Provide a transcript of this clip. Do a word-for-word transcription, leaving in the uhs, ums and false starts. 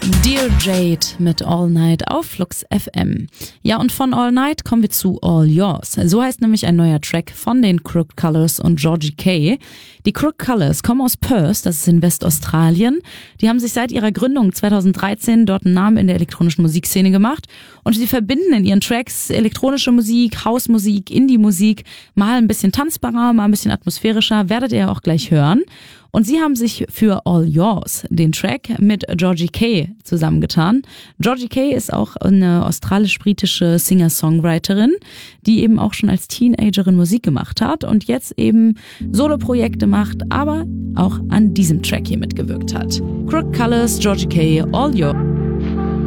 Dear Jade mit All Night auf Flux F M. Ja, und von All Night kommen wir zu All Yours. So heißt nämlich ein neuer Track von den Crooked Colors und Georgie K. Die Crooked Colors kommen aus Perth, das ist in Westaustralien. Die haben sich seit ihrer Gründung zweitausenddreizehn dort einen Namen in der elektronischen Musikszene gemacht und sie verbinden in ihren Tracks elektronische Musik, Hausmusik, Indie-Musik, mal ein bisschen tanzbarer, mal ein bisschen atmosphärischer, werdet ihr auch gleich hören. Und sie haben sich für All Yours, den Track, mit Georgie K. zusammengetan. Georgie K. ist auch eine australisch-britische Singer-Songwriterin, die eben auch schon als Teenagerin Musik gemacht hat und jetzt eben Soloprojekte macht, aber auch an diesem Track hier mitgewirkt hat. Crooked Colors, Georgie K., All Yours.